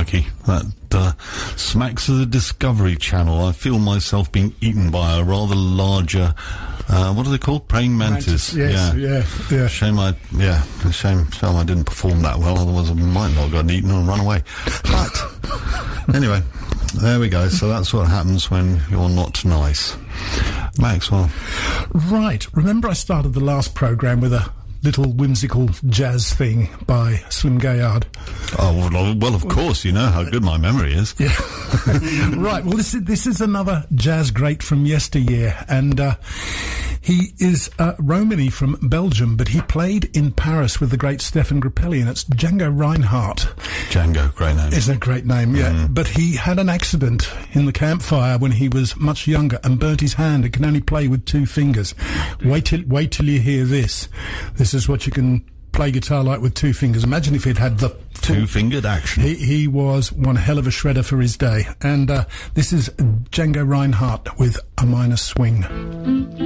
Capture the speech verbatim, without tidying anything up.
crikey. That uh, smacks of the Discovery Channel. I feel myself being eaten by a rather larger, uh, what are they called? Praying mantis. mantis yes, yeah. yeah, yeah. Shame I, yeah, shame, shame I didn't perform that well, otherwise I might not have gotten eaten and run away. But, anyway, there we go. So that's what happens when you're not nice. Maxwell. Right. Remember I started the last programme with a little whimsical jazz thing by Slim Gaillard? Oh, well, well, of course, you know how good my memory is. Yeah. Right, well, this is, this is another jazz great from yesteryear, and uh, he is uh, Romany from Belgium, but he played in Paris with the great Stefan Grappelli, and it's Django Reinhardt. Django, great name. Is a great name, yeah. Mm. But he had an accident in the campfire when he was much younger and burnt his hand. It can only play with two fingers. Wait till, wait till you hear this. This is what you can play guitar like with two fingers. Imagine if he'd had the two-fingered action. He, he was one hell of a shredder for his day. And uh, this is Django Reinhardt with A Minor Swing.